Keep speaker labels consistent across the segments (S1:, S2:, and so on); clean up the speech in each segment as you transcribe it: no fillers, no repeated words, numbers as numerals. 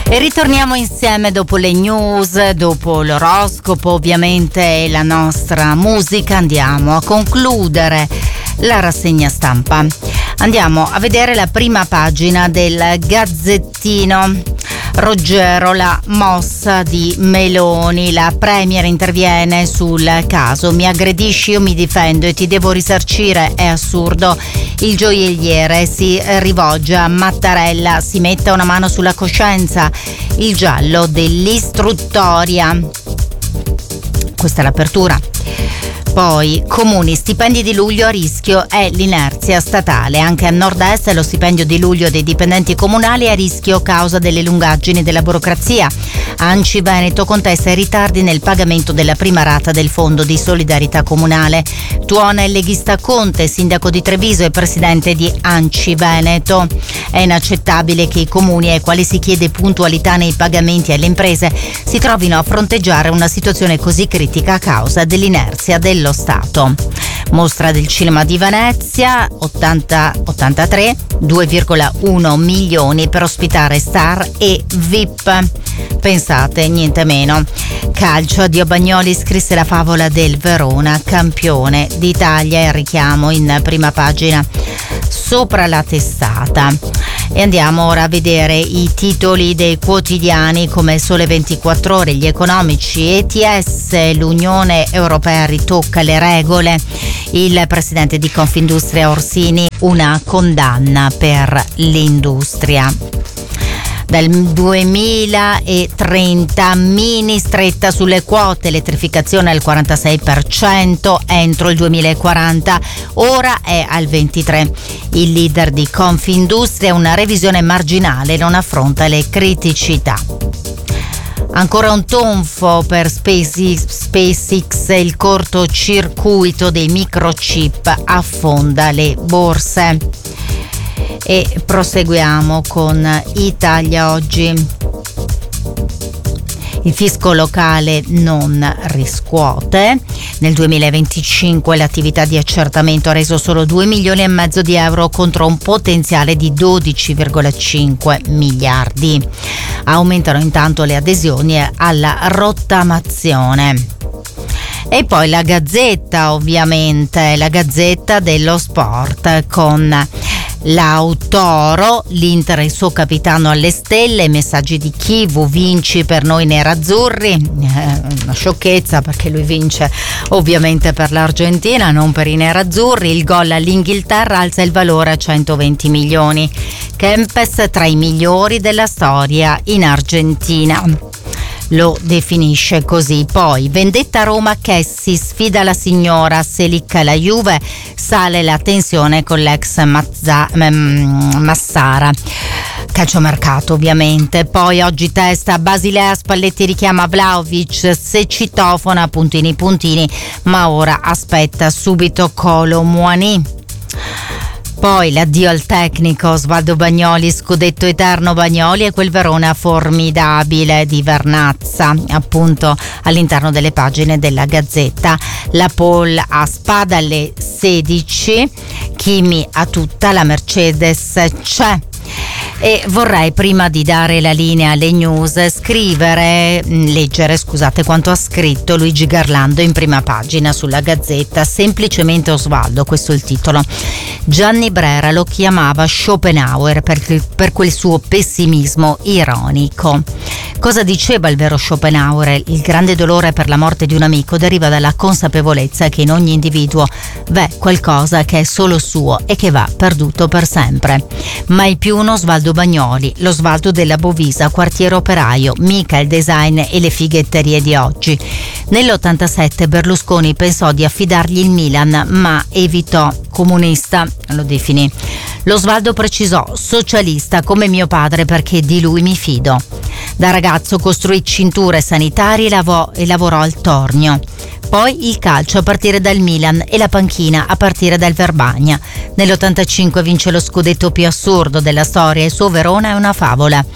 S1: E ritorniamo insieme dopo le news, dopo l'oroscopo ovviamente e la nostra musica. Andiamo a concludere la rassegna stampa. Andiamo a vedere la prima pagina del Gazzettino. Ruggero, la mossa di Meloni. La premier interviene sul caso. Mi aggredisci, io mi difendo e ti devo risarcire, è assurdo. Il gioielliere si rivolge a Mattarella, si metta una mano sulla coscienza. Il giallo dell'istruttoria. Questa è l'apertura. Poi, comuni, stipendi di luglio a rischio è l'inerzia statale. Anche a nord-est lo stipendio di luglio dei dipendenti comunali è a rischio causa delle lungaggini della burocrazia. ANCI Veneto contesta i ritardi nel pagamento della prima rata del fondo di solidarietà comunale. Tuona il leghista Conte, sindaco di Treviso e presidente di ANCI Veneto. È inaccettabile che i comuni ai quali si chiede puntualità nei pagamenti alle imprese si trovino a fronteggiare una situazione così critica a causa dell'inerzia dello Stato. Mostra del cinema di Venezia, 83, 2,1 milioni per ospitare star e VIP. Pensate, niente meno. Calcio, addio Bagnoli, scrisse la favola del Verona, campione d'Italia, il richiamo in prima pagina sopra la testata. E andiamo ora a vedere i titoli dei quotidiani come Sole 24 Ore, gli economici, ETS, l'Unione Europea ritocca le regole, il presidente di Confindustria Orsini, una condanna per l'industria. Dal 2030 mini stretta sulle quote, elettrificazione al 46% entro il 2040, ora è al 23%. Il leader di Confindustria, una revisione marginale non affronta le criticità. Ancora un tonfo per SpaceX, il cortocircuito dei microchip affonda le borse. E proseguiamo con Italia Oggi. Il fisco locale non riscuote. Nel 2025 l'attività di accertamento ha reso solo 2,5 milioni di euro contro un potenziale di 12,5 miliardi. Aumentano intanto le adesioni alla rottamazione. E poi la Gazzetta, ovviamente, la Gazzetta dello Sport con Lautaro, l'Inter e il suo capitano alle stelle, messaggi di Chivu, vinci per noi nerazzurri, una sciocchezza perché lui vince ovviamente per l'Argentina, non per i nerazzurri. Il gol all'Inghilterra alza il valore a 120 milioni. Kempes tra i migliori della storia in Argentina. Lo definisce così. Poi vendetta Roma, Chessi sfida la signora, se licca la Juve, sale la tensione con l'ex Massara. Calciomercato ovviamente. Poi oggi testa Basilea, Spalletti richiama Vlahovic, se citofona puntini, ma ora aspetta subito Colo Muani. Poi l'addio al tecnico, Osvaldo Bagnoli, scudetto eterno Bagnoli e quel Verona formidabile di Vernazza, appunto all'interno delle pagine della Gazzetta. La pole a Spada alle 16, Kimi a tutta, la Mercedes c'è. E vorrei, prima di dare la linea alle news, leggere quanto ha scritto Luigi Garlando in prima pagina sulla Gazzetta. Semplicemente Osvaldo, questo è il titolo. Gianni Brera lo chiamava Schopenhauer per quel suo pessimismo ironico. Cosa diceva il vero Schopenhauer? Il grande dolore per la morte di un amico deriva dalla consapevolezza che in ogni individuo v'è qualcosa che è solo suo e che va perduto per sempre. Mai più uno Osvaldo Bagnoli, lo Osvaldo della Bovisa, quartiere operaio, mica il design e le fighetterie di oggi. Nell'87 Berlusconi pensò di affidargli il Milan, ma evitò. Comunista, lo definì. Lo Osvaldo precisò: socialista come mio padre perché di lui mi fido. Da ragazzo costruì cinture sanitarie e lavorò al tornio. Poi il calcio a partire dal Milan e la panchina a partire dal Verbania. Nell'85 vince lo scudetto più assurdo della storia e il suo Verona è una favola.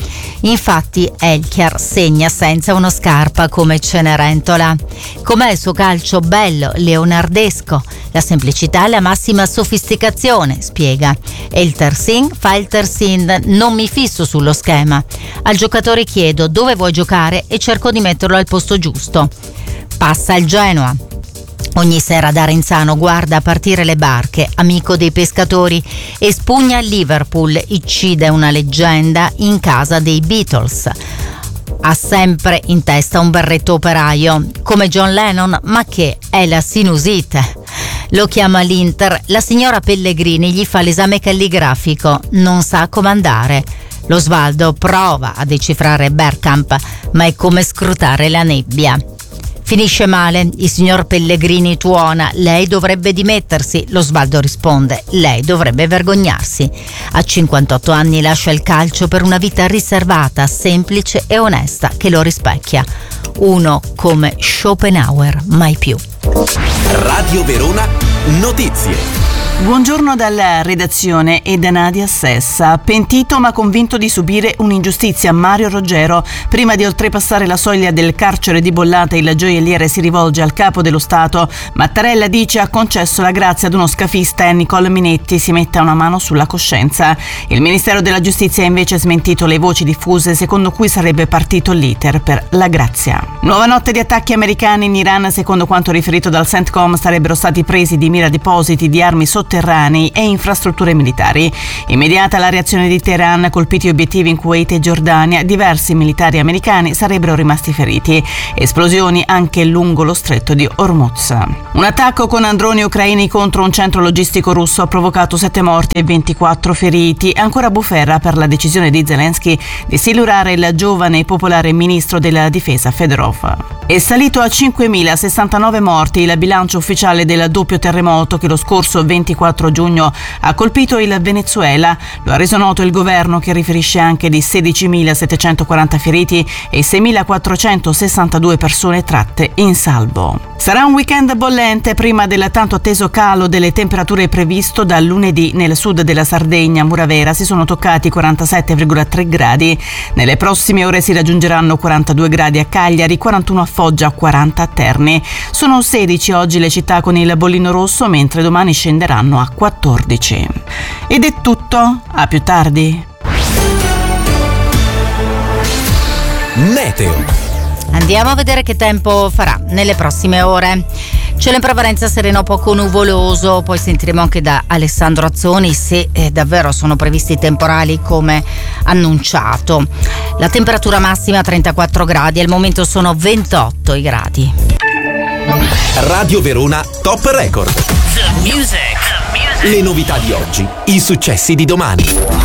S1: Infatti Elchiar segna senza uno scarpa come Cenerentola. Com'è il suo calcio bello, leonardesco, la semplicità e la massima sofisticazione, spiega. E il Tersin fa il Tersin, non mi fisso sullo schema. Al giocatore chiedo dove vuoi giocare e cerco di metterlo al posto giusto. Passa al Genoa. Ogni sera da Renzano guarda partire le barche, amico dei pescatori, e spugna il Liverpool, uccide una leggenda in casa dei Beatles. Ha sempre in testa un berretto operaio, come John Lennon, ma che è la sinusite. Lo chiama l'Inter, la signora Pellegrini gli fa l'esame calligrafico, non sa comandare. Lo Svaldo prova a decifrare Bergkamp, ma è come scrutare la nebbia. Finisce male, il signor Pellegrini tuona, lei dovrebbe dimettersi. Lo Svaldo risponde, lei dovrebbe vergognarsi. A 58 anni lascia il calcio per una vita riservata, semplice e onesta che lo rispecchia. Uno come Schopenhauer, mai più.
S2: Radio Verona Notizie.
S3: Buongiorno dalla redazione e da Nadia Sessa. Pentito ma convinto di subire un'ingiustizia, Mario Roggero. Prima di oltrepassare la soglia del carcere di Bollate, il gioielliere si rivolge al capo dello Stato. Mattarella dice ha concesso la grazia ad uno scafista e Nicole Minetti si metta una mano sulla coscienza. Il Ministero della Giustizia ha invece smentito le voci diffuse secondo cui sarebbe partito l'iter per la grazia. Nuova notte di attacchi americani in Iran. Secondo quanto riferito dal CENTCOM sarebbero stati presi di mira depositi di armi sotterranei e infrastrutture militari. Immediata la reazione di Teheran, colpiti obiettivi in Kuwait e Giordania, diversi militari americani sarebbero rimasti feriti. Esplosioni anche lungo lo stretto di Hormuz. Un attacco con droni ucraini contro un centro logistico russo ha provocato 7 morti e 24 feriti. Ancora bufera per la decisione di Zelensky di silurare il giovane e popolare ministro della difesa Fedorov. È salito a 5.069 morti il bilancio ufficiale del doppio terremoto che lo scorso 24 giugno ha colpito il Venezuela. Lo ha reso noto il governo, che riferisce anche di 16.740 feriti e 6.462 persone tratte in salvo. Sarà un weekend bollente prima del tanto atteso calo delle temperature previsto dal lunedì. Nel sud della Sardegna, Muravera, si sono toccati 47,3 gradi. Nelle prossime ore si raggiungeranno 42 gradi a Cagliari, 41 a Foggia, 40 a Terni. Sono 16 oggi le città con il bollino rosso, mentre domani scenderanno a 14. Ed è tutto, a più tardi.
S2: Meteo.
S1: Andiamo a vedere che tempo farà nelle prossime ore. Cielo in prevalenza sereno, poco nuvoloso, poi sentiremo anche da Alessandro Azzoni se davvero sono previsti temporali come annunciato. La temperatura massima 34 gradi, al momento sono 28 i gradi.
S2: Radio Verona Top Record.
S4: The music.
S2: Le novità di oggi, i successi di domani.